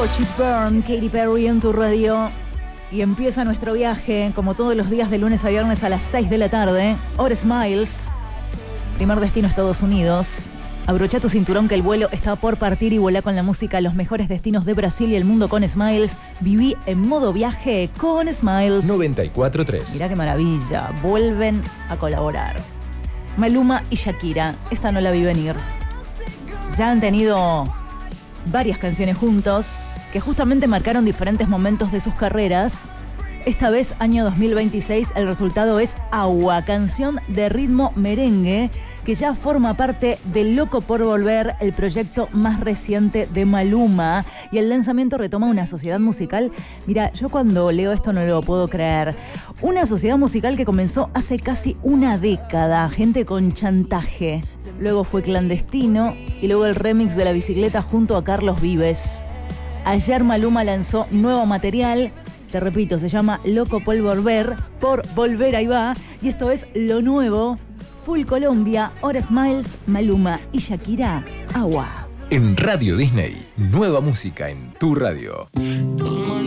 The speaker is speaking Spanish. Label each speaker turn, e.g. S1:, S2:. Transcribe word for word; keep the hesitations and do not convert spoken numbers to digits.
S1: Watch It Burn, Katy Perry en tu radio. Y empieza nuestro viaje, como todos los días de lunes a viernes a las seis de la tarde. All Smiles. Primer destino Estados Unidos. Abrocha tu cinturón que el vuelo está por partir y volá con la música a los mejores destinos de Brasil y el mundo con Smiles. Viví en modo viaje con Smiles.
S2: noventa y cuatro tres.
S1: Mirá qué maravilla. Vuelven a colaborar. Maluma y Shakira. Esta no la vi venir. Ya han tenido varias canciones juntos que justamente marcaron diferentes momentos de sus carreras. Esta vez, año dos mil veintiséis, el resultado es Agua, canción de ritmo merengue que ya forma parte de Loco por Volver, el proyecto más reciente de Maluma. Y el lanzamiento retoma una sociedad musical. Mira, yo cuando leo esto no lo puedo creer. Una sociedad musical que comenzó hace casi una década, gente con chantaje. Luego fue Clandestino y luego el remix de La Bicicleta junto a Carlos Vives. Ayer Maluma lanzó nuevo material. Te repito, se llama Loco por Volver, por volver ahí va. Y esto es lo nuevo, Full Colombia, All Smiles, Maluma y Shakira, Agua.
S2: En Radio Disney, nueva música en tu radio.